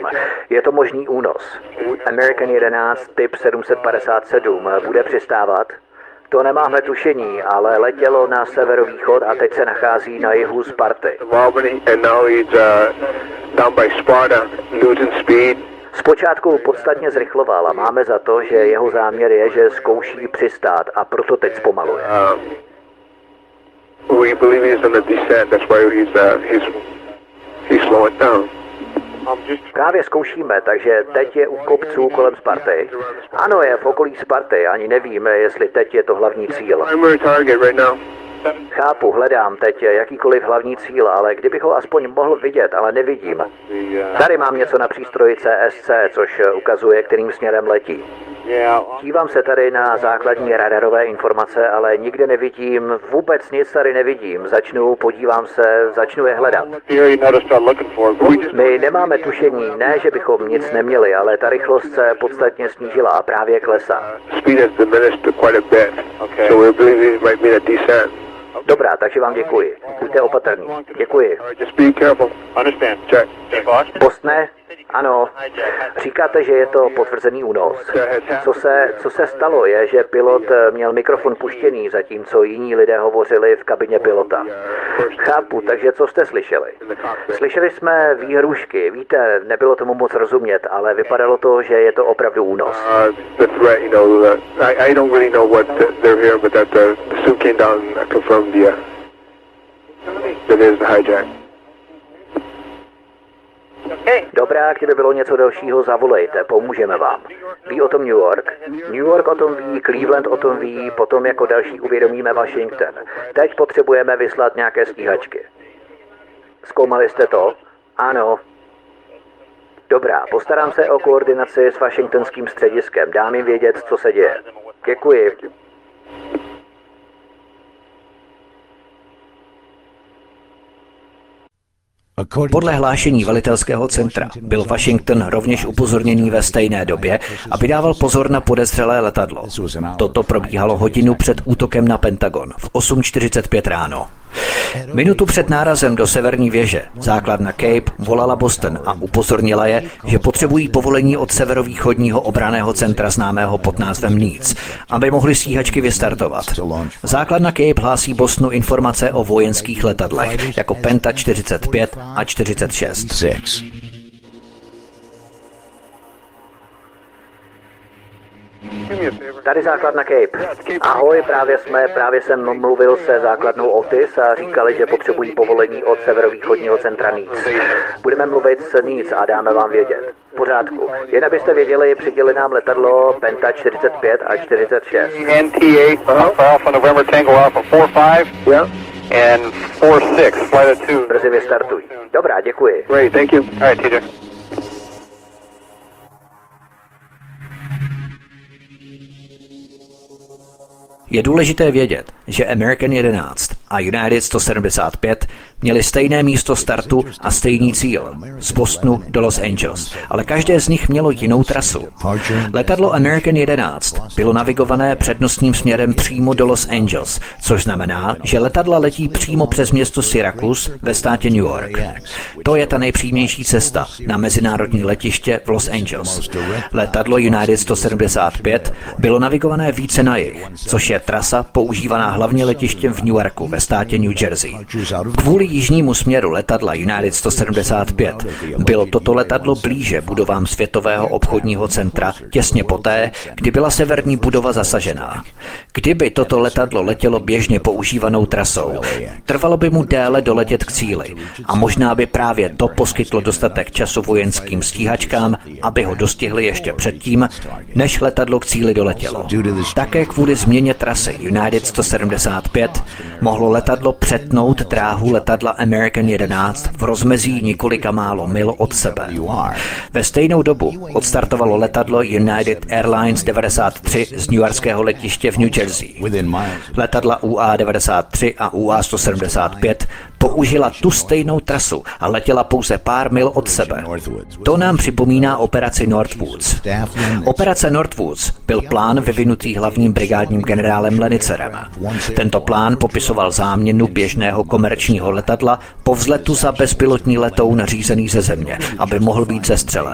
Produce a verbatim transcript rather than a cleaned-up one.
Je to možný únos. American jedenáct typ sedm set padesát sedm bude přistávat? To nemáme tušení, ale letělo na severovýchod a teď se nachází na jihu Sparty. Zpočátku podstatně zrychloval a máme za to, že jeho záměr je, že zkouší přistát a proto teď zpomaluje. We believe he's on the descent, that's why he's, uh, he's, he's slowing down. Právě zkoušíme, takže teď je u kopců kolem Sparty. Ano, je v okolí Sparty, ani nevíme, jestli teď je to hlavní cíl. Chápu, hledám teď jakýkoliv hlavní cíl, ale kdybych ho aspoň mohl vidět, ale nevidím. Tady mám něco na přístroji C S C, což ukazuje, kterým směrem letí. Dívám se tady na základní radarové informace, ale nikde nevidím, vůbec nic tady nevidím. Začnu, podívám se, začnu je hledat. My nemáme tušení, ne, že bychom nic neměli, ale ta rychlost se podstatně snížila a právě klesá. Dobrá, takže vám děkuji. Buďte opatrní. Děkuji. Bostone? Ano. Říkáte, že je to potvrzený únos. Co se, co se stalo je, že pilot měl mikrofon puštěný, zatímco jiní lidé hovořili v kabině pilota. Chápu, takže co jste slyšeli? Slyšeli jsme výhrušky. Víte, nebylo tomu moc rozumět, ale vypadalo to, že je to opravdu únos. Dobrá, kdyby bylo něco dalšího, zavolejte, pomůžeme vám. Ví o tom New York? New York o tom ví, Cleveland o tom ví, potom jako další uvědomíme Washington. Teď potřebujeme vyslat nějaké stíhačky. Zkoumali jste to? Ano. Dobrá, postarám se o koordinaci s washingtonským střediskem, dám jim vědět, co se děje. Děkuji. Podle hlášení velitelského centra byl Washington rovněž upozorněný ve stejné době, aby dával pozor na podezřelé letadlo. Toto probíhalo hodinu před útokem na Pentagon v osm čtyřicet pět ráno. Minutu před nárazem do severní věže základna Cape volala Boston a upozornila je, že potřebují povolení od severovýchodního obranného centra známého pod názvem Needs, aby mohli stíhačky vystartovat. Základna Cape hlásí Bostonu informace o vojenských letadlech, jako Penta čtyřicet pět a čtyřicet šest. Tady základna Cape. Ahoj, právě jsme, právě jsem mluvil se základnou Otis a říkali, že potřebují povolení od severovýchodního centra Needs. Budeme mluvit s Needs a dáme vám vědět. V pořádku. Jen abyste věděli, přiděli nám letadlo Penta čtyřicet pět a čtyřicet šest. N T eight, Alpha November Tango Alpha four five. Yeah. And four six, flight two. Brzy vystartuj. Dobrá, děkuji. Great, thank you. All right, T J. Je důležité vědět, že American jedenáct a United sto sedmdesát pět měli stejné místo startu a stejný cíl z Bostonu do Los Angeles, ale každé z nich mělo jinou trasu. Letadlo American jedenáct bylo navigované přednostním směrem přímo do Los Angeles, což znamená, že letadla letí přímo přes město Syracuse ve státě New York. To je ta nejpřímější cesta na mezinárodní letiště v Los Angeles. Letadlo United sto sedmdesát pět bylo navigované více na jih, což je trasa používaná hlavně letištěm v Newarku ve státě New Jersey. Kvůli jižnímu směru letadla United sto sedmdesát pět bylo toto letadlo blíže budovám Světového obchodního centra těsně poté, kdy byla severní budova zasažená. Kdyby toto letadlo letělo běžně používanou trasou, trvalo by mu déle doletět k cíli a možná by právě to poskytlo dostatek času vojenským stíhačkám, aby ho dostihli ještě předtím, než letadlo k cíli doletělo. Také kvůli změně trasy United sto sedmdesát pět mohlo letadlo přetnout dráhu letadla American jedenáct v rozmezí několika málo mil od sebe. Ve stejnou dobu odstartovalo letadlo United Airlines devadesát tři z newyorského letiště v New Jersey. Letadla U A devadesát tři a U A sto sedmdesát pět použila tu stejnou trasu a letěla pouze pár mil od sebe. To nám připomíná operaci Northwoods. Operace Northwoods byl plán vyvinutý hlavním brigádním generálem Lenicerem. Tento plán popisoval záměnu běžného komerčního letadla po vzletu za bezpilotní letoun řízený ze země, aby mohl být zestřelen.